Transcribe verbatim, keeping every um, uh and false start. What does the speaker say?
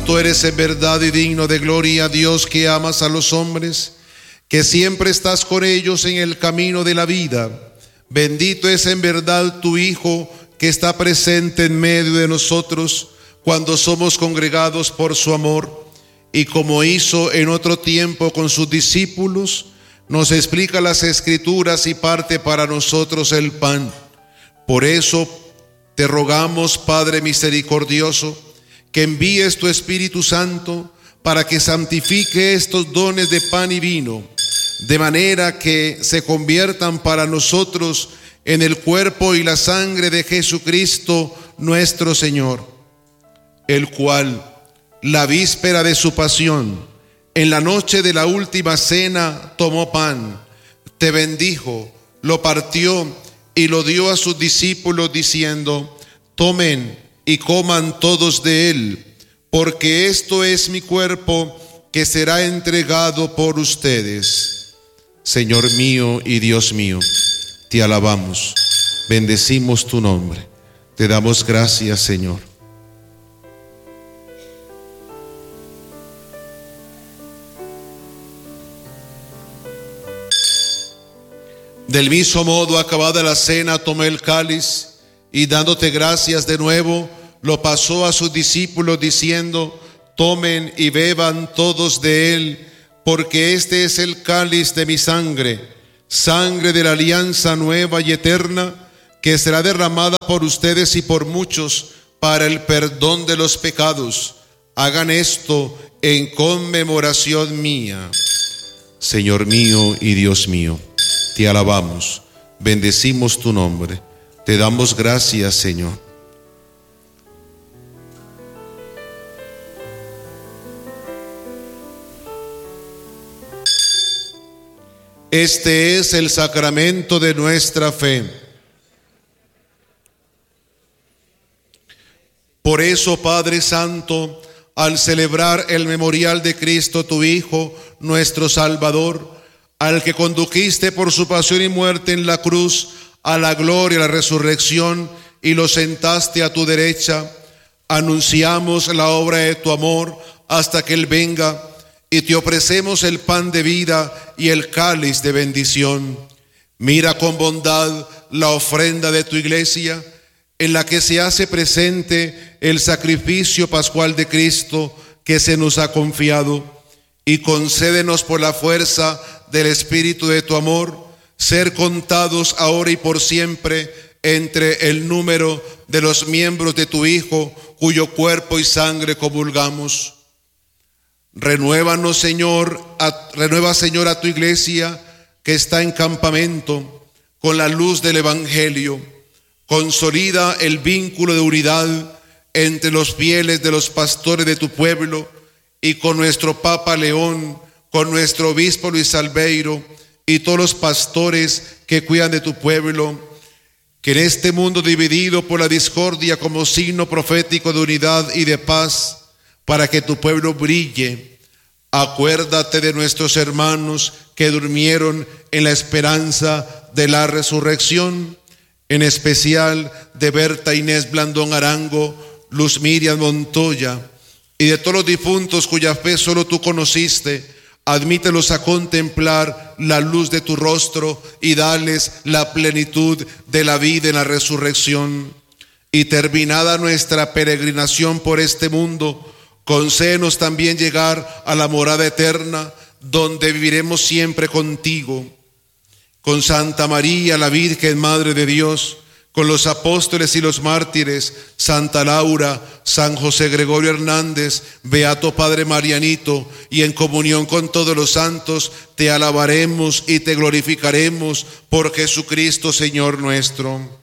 Santo eres en verdad y digno de gloria, Dios que amas a los hombres, que siempre estás con ellos en el camino de la vida. Bendito es en verdad tu Hijo, que está presente en medio de nosotros cuando somos congregados por su amor, y como hizo en otro tiempo con sus discípulos, nos explica las Escrituras y parte para nosotros el pan. Por eso te rogamos, Padre misericordioso, que envíes tu Espíritu Santo para que santifique estos dones de pan y vino, de manera que se conviertan para nosotros en el cuerpo y la sangre de Jesucristo nuestro Señor, el cual, la víspera de su pasión, en la noche de la última cena, tomó pan, te bendijo, lo partió y lo dio a sus discípulos diciendo: tomen y coman todos de él, porque esto es mi cuerpo que será entregado por ustedes. Señor mío y Dios mío, te alabamos, bendecimos tu nombre, te damos gracias, Señor. Del mismo modo, acabada la cena, tomó el cáliz y dándote gracias de nuevo, lo pasó a sus discípulos diciendo: tomen y beban todos de él, porque este es el cáliz de mi sangre, sangre de la alianza nueva y eterna, que será derramada por ustedes y por muchos para el perdón de los pecados. Hagan esto en conmemoración mía. Señor mío y Dios mío, te alabamos, bendecimos tu nombre, te damos gracias, Señor. Este es el sacramento de nuestra fe. Por eso, Padre Santo, al celebrar el memorial de Cristo, tu Hijo, nuestro Salvador, al que condujiste por su pasión y muerte en la cruz a la gloria y la resurrección y lo sentaste a tu derecha, anunciamos la obra de tu amor hasta que Él venga, y te ofrecemos el pan de vida y el cáliz de bendición. Mira con bondad la ofrenda de tu iglesia, en la que se hace presente el sacrificio pascual de Cristo que se nos ha confiado, y concédenos por la fuerza del Espíritu de tu amor, ser contados ahora y por siempre entre el número de los miembros de tu Hijo, cuyo cuerpo y sangre comulgamos. Renuévanos, Señor, a, renueva, Señor, a tu iglesia que está en campamento con la luz del Evangelio. Consolida el vínculo de unidad entre los fieles de los pastores de tu pueblo y con nuestro Papa León, con nuestro obispo Luis Albeiro y todos los pastores que cuidan de tu pueblo, que en este mundo dividido por la discordia como signo profético de unidad y de paz, para que tu pueblo brille. Acuérdate de nuestros hermanos que durmieron en la esperanza de la resurrección, en especial de Berta Inés Blandón Arango, Luz Miriam Montoya, y de todos los difuntos cuya fe solo tú conociste. Admítelos a contemplar la luz de tu rostro y dales la plenitud de la vida en la resurrección. Y terminada nuestra peregrinación por este mundo, concédenos también llegar a la morada eterna, donde viviremos siempre contigo. Con Santa María, la Virgen Madre de Dios, con los apóstoles y los mártires, Santa Laura, San José Gregorio Hernández, Beato Padre Marianito, y en comunión con todos los santos, te alabaremos y te glorificaremos por Jesucristo, Señor nuestro.